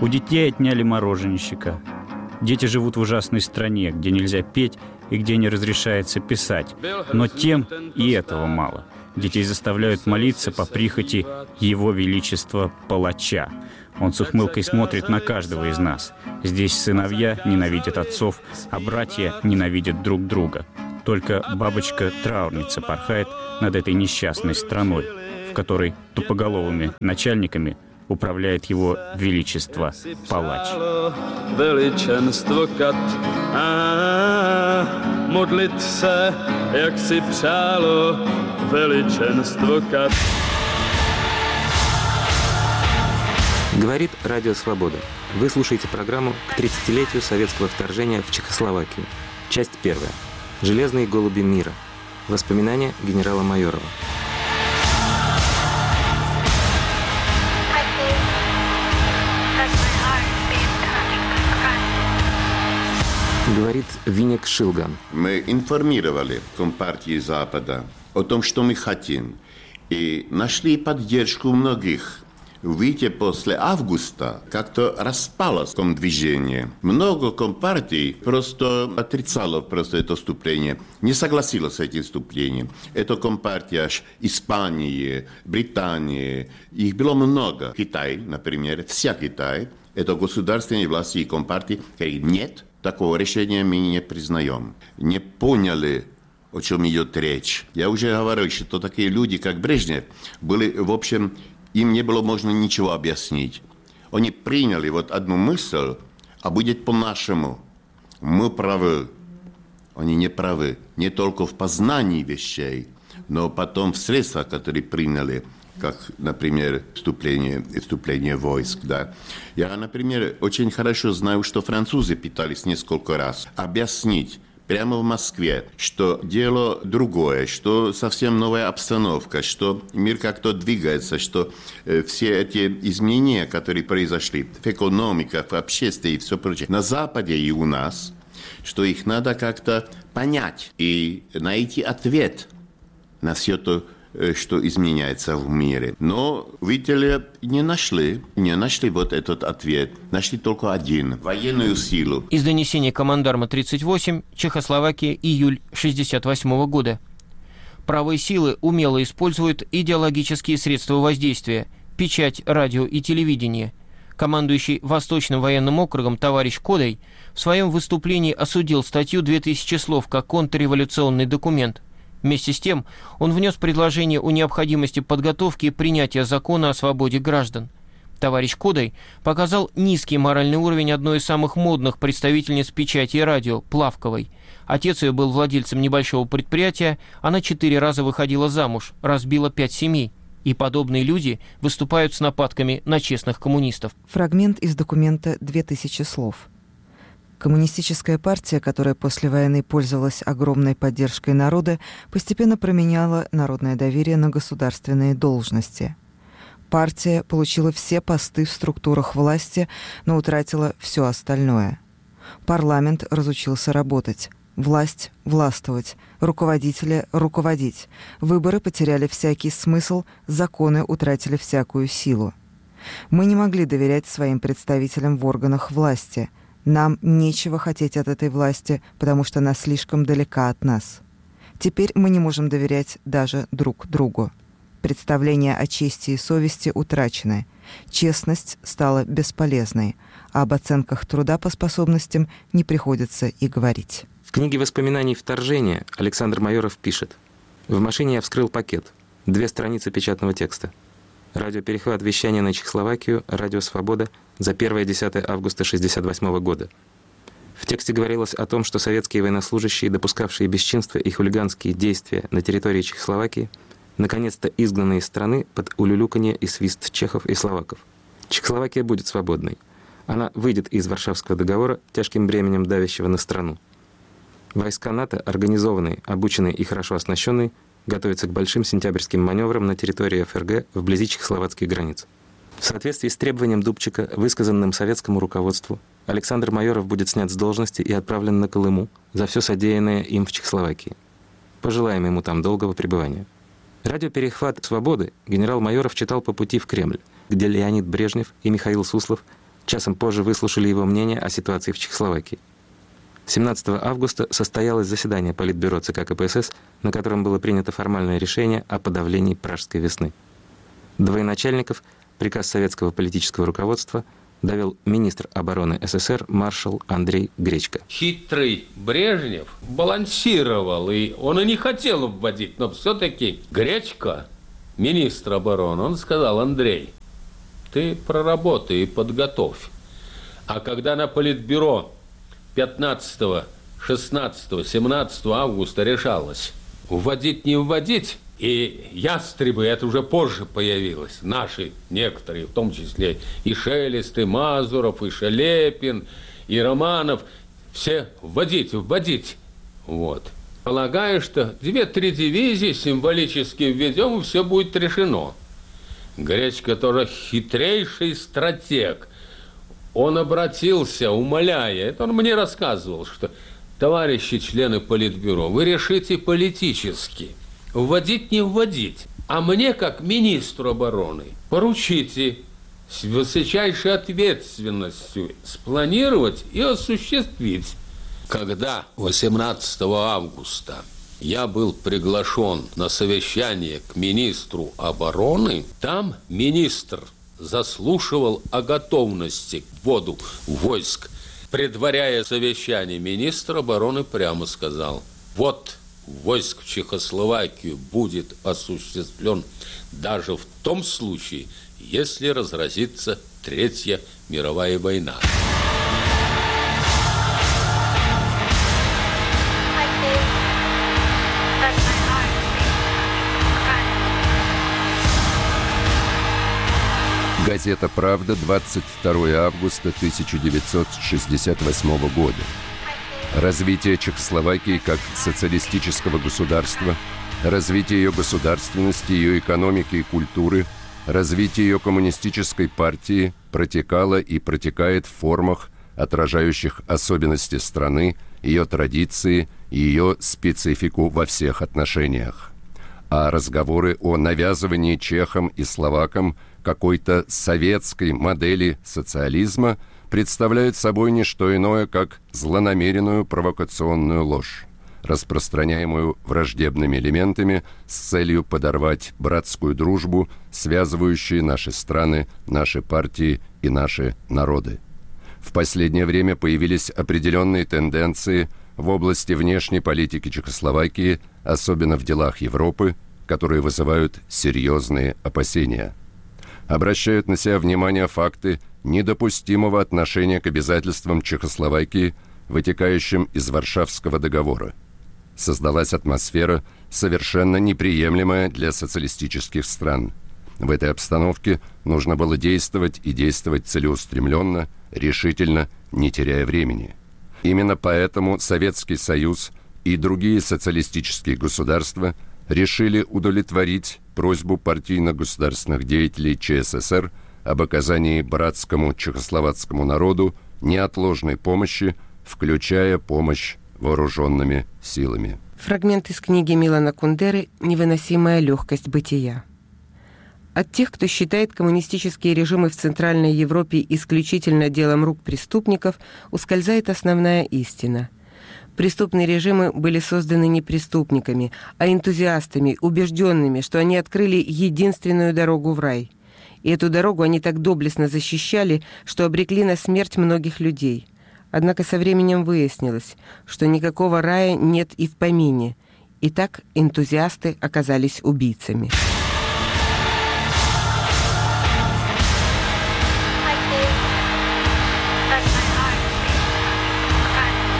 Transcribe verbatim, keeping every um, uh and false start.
У детей отняли мороженщика. Дети живут в ужасной стране, где нельзя петь и где не разрешается писать. Но тем и этого мало. Детей заставляют молиться по прихоти Его Величества Палача. Он с ухмылкой смотрит на каждого из нас. Здесь сыновья ненавидят отцов, а братья ненавидят друг друга. Только бабочка-траурница порхает над этой несчастной страной, в которой тупоголовыми начальниками управляет Его Величество Палач. Говорит Радио Свобода. Вы слушаете программу к тридцатилетию советского вторжения в Чехословакию. Часть первая. «Железные голуби мира». Воспоминания генерала Майорова. Говорит Винник Шилган. Мы информировали Компартии Запада о том, что мы хотим, и нашли поддержку многих. Видите, после августа как-то распалось движение. Много компартий просто отрицало просто это вступление, не согласилось с этим вступлением. Это компартия Испании, Британии, их было много. Китай, например, вся Китай, это государственные власти и компартии, говорят, нет, такого решения мы не признаем. Не поняли, о чем идет речь. Я уже говорил, что такие люди, как Брежнев, были, в общем, им не было можно ничего объяснить. Они приняли вот одну мысль, а будет по-нашему. Мы правы. Они не правы. Не только в познании вещей, но потом в средствах, которые приняли, как, например, вступление, вступление войск. Да. Я, например, очень хорошо знаю, что французы пытались несколько раз объяснить, прямо в Москве, что дело другое, что совсем новая обстановка, что мир как-то двигается, что э, все эти изменения, которые произошли в экономике, в обществе и все прочее, на Западе и у нас, что их надо как-то понять и найти ответ на все то, что изменяется в мире. Но, видите ли, не нашли, не нашли вот этот ответ. Нашли только один – военную силу. Из донесения командарма тридцать восемь, Чехословакия, июль шестьдесят восьмого года. Правые силы умело используют идеологические средства воздействия – печать, радио и телевидение. Командующий Восточным военным округом товарищ Кодай в своем выступлении осудил статью «две тысячи слов» как контрреволюционный документ. Вместе с тем, он внес предложение о необходимости подготовки и принятия закона о свободе граждан. Товарищ Кодай показал низкий моральный уровень одной из самых модных представительниц печати и радио, Плавковой. Отец ее был владельцем небольшого предприятия, она четыре раза выходила замуж, разбила пять семей. И подобные люди выступают с нападками на честных коммунистов. Фрагмент из документа «две тысячи слов». Коммунистическая партия, которая после войны пользовалась огромной поддержкой народа, постепенно променяла народное доверие на государственные должности. Партия получила все посты в структурах власти, но утратила все остальное. Парламент разучился работать, власть – властвовать, руководители – руководить. Выборы потеряли всякий смысл, законы утратили всякую силу. Мы не могли доверять своим представителям в органах власти – нам нечего хотеть от этой власти, потому что она слишком далека от нас. Теперь мы не можем доверять даже друг другу. Представления о чести и совести утрачены. Честность стала бесполезной, а об оценках труда по способностям не приходится и говорить. В книге воспоминаний «Вторжение» Александр Майоров пишет: «В машине я вскрыл пакет. Две страницы печатного текста. Радиоперехват вещания на Чехословакию, Радио Свобода за первое-десятое августа шестьдесят восьмого года. В тексте говорилось о том, что советские военнослужащие, допускавшие бесчинства и хулиганские действия на территории Чехословакии, наконец-то изгнаны из страны под улюлюканье и свист чехов и словаков. Чехословакия будет свободной. Она выйдет из Варшавского договора, тяжким бременем давящего на страну. Войска НАТО, организованные, обученные и хорошо оснащенные, готовятся к большим сентябрьским маневрам на территории эф эр гэ вблизи чехословацких границ. В соответствии с требованием Дубчика, высказанным советскому руководству, Александр Майоров будет снят с должности и отправлен на Колыму за все содеянное им в Чехословакии. Пожелаем ему там долгого пребывания». Радиоперехват «Свободы» генерал Майоров читал по пути в Кремль, где Леонид Брежнев и Михаил Суслов Часом позже выслушали его мнение о ситуации в Чехословакии. семнадцатого августа состоялось заседание Политбюро ЦК КПСС, на котором было принято формальное решение о подавлении Пражской весны. До военачальников приказ советского политического руководства довел министр обороны СССР маршал Андрей Гречко. Хитрый Брежнев балансировал, и он и не хотел вводить, но все-таки Гречко, министр обороны, он сказал: Андрей, ты проработай и подготовь. А когда на Политбюро пятнадцатого, шестнадцатого, семнадцатого августа решалось, вводить, не вводить, и ястребы, это уже позже появилось, наши некоторые, в том числе и Шелест, и Мазуров, и Шелепин, и Романов, все вводить, вводить. Вот. Полагаю, что две-три дивизии символически введем, и все будет решено. Гречко тоже хитрейший стратег. Он обратился, умоляя, это он мне рассказывал, что, товарищи члены Политбюро, вы решите политически, вводить, не вводить. А мне, как министру обороны, поручите с высочайшей ответственностью спланировать и осуществить. Когда восемнадцатого августа я был приглашен на совещание к министру обороны, там министр заслушивал о готовности к вводу войск. Предваряя совещание, министр обороны прямо сказал: вот войск в Чехословакию будет осуществлен даже в том случае, если разразится Третья мировая война. Газета «Правда», двадцать второго августа тысяча девятьсот шестьдесят восьмого года. Развитие Чехословакии как социалистического государства, развитие ее государственности, ее экономики и культуры, развитие ее коммунистической партии протекало и протекает в формах, отражающих особенности страны, ее традиции и ее специфику во всех отношениях. А разговоры о навязывании чехам и словакам какой-то советской модели социализма представляют собой не что иное, как злонамеренную провокационную ложь, распространяемую враждебными элементами с целью подорвать братскую дружбу, связывающую наши страны, наши партии и наши народы. В последнее время появились определенные тенденции в области внешней политики Чехословакии, особенно в делах Европы, которые вызывают серьезные опасения. Обращают на себя внимание факты недопустимого отношения к обязательствам Чехословакии, вытекающим из Варшавского договора. Создалась атмосфера, совершенно неприемлемая для социалистических стран. В этой обстановке нужно было действовать и действовать целеустремленно, решительно, не теряя времени. Именно поэтому Советский Союз и другие социалистические государства решили удовлетворить просьбу партийно-государственных деятелей ЧССР об оказании братскому чехословацкому народу неотложной помощи, включая помощь вооруженными силами. Фрагмент из книги Милана Кундеры «Невыносимая легкость бытия». От тех, кто считает коммунистические режимы в Центральной Европе исключительно делом рук преступников, ускользает основная истина. Преступные режимы были созданы не преступниками, а энтузиастами, убежденными, что они открыли единственную дорогу в рай. И эту дорогу они так доблестно защищали, что обрекли на смерть многих людей. Однако со временем выяснилось, что никакого рая нет и в помине. И так энтузиасты оказались убийцами.